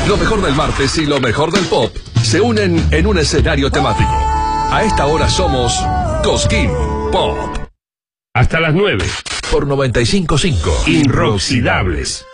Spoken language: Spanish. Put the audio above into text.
Lo mejor del martes y lo mejor del pop se unen en un escenario temático. A esta hora somos Cosquín Pop. Hasta las 9. Por 95.5. Inoxidables.